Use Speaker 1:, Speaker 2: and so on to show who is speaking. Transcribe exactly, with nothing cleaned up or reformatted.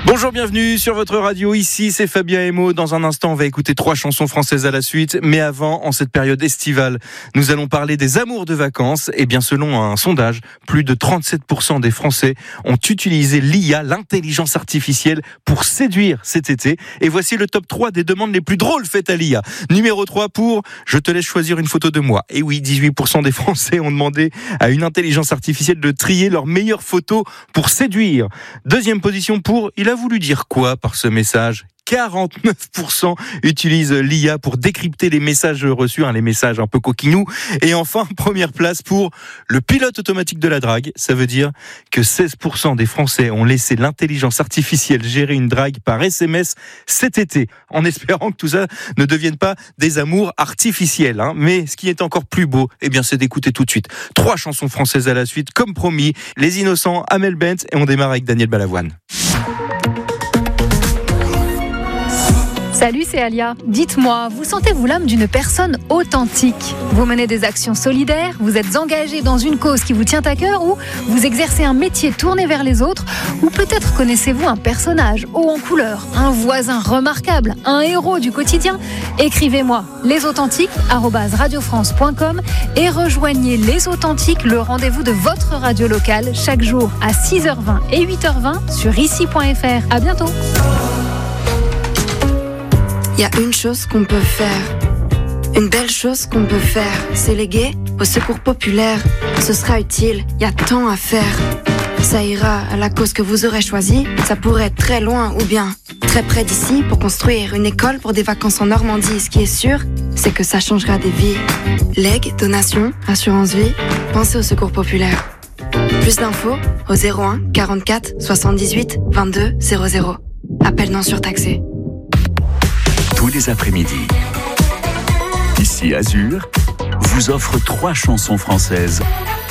Speaker 1: Bonjour, bienvenue sur votre radio. Ici, c'est Fabien et Maud. Dans un instant, on va écouter trois chansons françaises à la suite. Mais avant, en cette période estivale, nous allons parler des amours de vacances. Et bien, selon un sondage, plus de trente-sept pour cent des Français ont utilisé l'I A, l'intelligence artificielle, pour séduire cet été. Et voici le top trois des demandes les plus drôles faites à l'I A. Numéro trois pour « Je te laisse choisir une photo de moi ». Et oui, dix-huit pour cent des Français ont demandé à une intelligence artificielle de trier leurs meilleures photos pour séduire. Deuxième position pour « Il a voulu dire quoi par ce message ?» quarante-neuf pour cent utilisent l'I A pour décrypter les messages reçus, hein, les messages un peu coquinous. Et enfin, première place pour le pilote automatique de la drague. Ça veut dire que seize pour cent des Français ont laissé l'intelligence artificielle gérer une drague par S M S cet été, en espérant que tout ça ne devienne pas des amours artificiels. Hein. Mais ce qui est encore plus beau, eh bien, c'est d'écouter tout de suite trois chansons françaises à la suite, comme promis, Les Innocents, Amel Bent, et on démarre avec Daniel Balavoine.
Speaker 2: Salut, c'est Alia. Dites-moi, vous sentez-vous l'âme d'une personne authentique ? Vous menez des actions solidaires, vous êtes engagé dans une cause qui vous tient à cœur, ou vous exercez un métier tourné vers les autres, ou peut-être connaissez-vous un personnage haut en couleur, un voisin remarquable, un héros du quotidien ? Écrivez-moi lesauthentiques arobase radiofrance point com et rejoignez Les Authentiques, le rendez-vous de votre radio locale, chaque jour à six heures vingt et huit heures vingt sur ici point f r. À bientôt.
Speaker 3: Il y a une chose qu'on peut faire, une belle chose qu'on peut faire, c'est léguer au secours populaire. Ce sera utile, il y a tant à faire. Ça ira à la cause que vous aurez choisie, ça pourrait être très loin ou bien très près d'ici pour construire une école pour des vacances en Normandie. Ce qui est sûr, c'est que ça changera des vies. Legs, donations, assurance vie, pensez au secours populaire. Plus d'infos au zéro un quarante-quatre soixante-dix-huit vingt-deux zéro zéro. Appel non surtaxé.
Speaker 4: Tous les après-midi, ici Azur vous offre trois chansons françaises